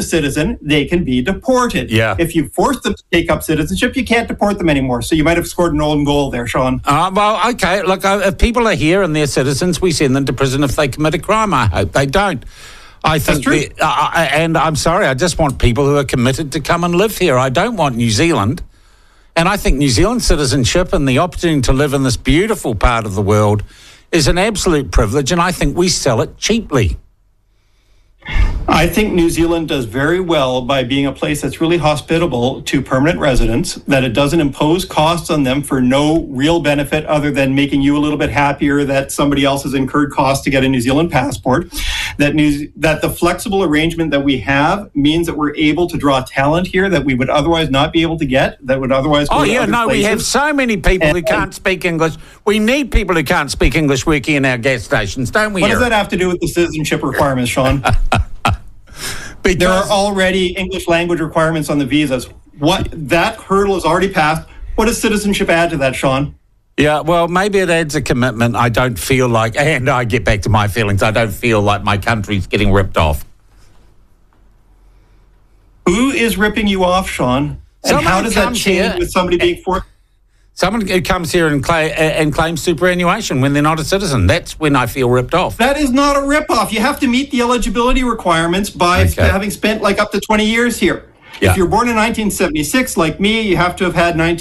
a citizen, they can be deported. Yeah. If you force them to take up citizenship, you can't deport them anymore. So you might have scored an own goal there, Sean. Well, okay. Look, if people are here and they're citizens, we send them to prison if they commit a crime. I hope they don't. I think, that's true. And I'm sorry, I just want people who are committed to come and live here. I don't want New Zealand. And I think New Zealand citizenship and the opportunity to live in this beautiful part of the world is an absolute privilege, and I think we sell it cheaply. I think New Zealand does very well by being a place that's really hospitable to permanent residents, that it doesn't impose costs on them for no real benefit other than making you a little bit happier that somebody else has incurred costs to get a New Zealand passport, that the flexible arrangement that we have means that we're able to draw talent here that we would otherwise not be able to get, that would otherwise go to other places. We have so many people who can't speak English. We need people who can't speak English working in our gas stations, don't we? What does that have to do with the citizenship requirements, Sean? Because there are already English language requirements on the visas. That hurdle is already passed. What does citizenship add to that, Sean? Yeah, well, maybe it adds a commitment. I don't feel like, and I get back to my feelings, I don't feel like my country's getting ripped off. Who is ripping you off, Sean? And how does that change with somebody being forced? Someone who comes here and claims superannuation when they're not a citizen. That's when I feel ripped off. That is not a rip-off. You have to meet the eligibility requirements by having spent like up to 20 years here. Yeah. If you're born in 1976, like me, you have to have had